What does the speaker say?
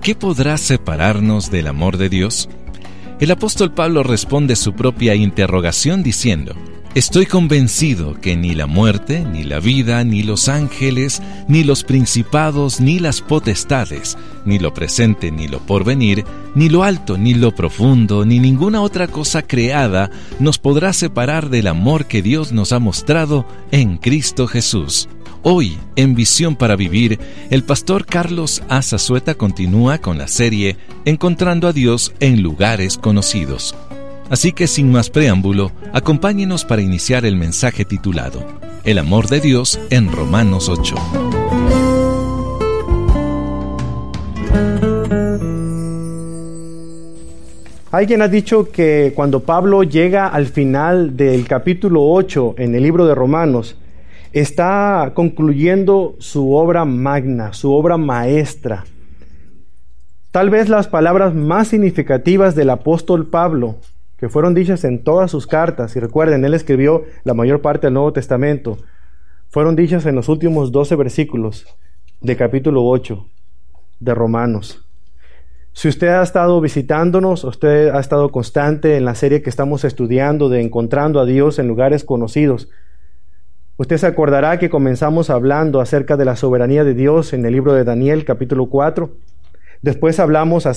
¿qué podrá separarnos del amor de Dios? El apóstol Pablo responde su propia interrogación diciendo: estoy convencido que ni la muerte, ni la vida, ni los ángeles, ni los principados, ni las potestades, ni lo presente, ni lo porvenir, ni lo alto, ni lo profundo, ni ninguna otra cosa creada nos podrá separar del amor que Dios nos ha mostrado en Cristo Jesús. Hoy, en Visión para Vivir, el pastor Carlos A. Zazueta continúa con la serie Encontrando a Dios en lugares conocidos. Así que sin más preámbulo, acompáñenos para iniciar el mensaje titulado El amor de Dios en Romanos 8. Alguien ha dicho que cuando Pablo llega al final del capítulo 8 en el libro de Romanos, está concluyendo su obra magna, su obra maestra. Tal vez las palabras más significativas del apóstol Pablo, que fueron dichas en todas sus cartas, y recuerden, él escribió la mayor parte del Nuevo Testamento, fueron dichas en los últimos 12 versículos del capítulo 8 de Romanos. Si usted ha estado visitándonos, usted ha estado constante en la serie que estamos estudiando de Encontrando a Dios en lugares conocidos, usted se acordará que comenzamos hablando acerca de la soberanía de Dios en el libro de Daniel, capítulo 4. Después hablamos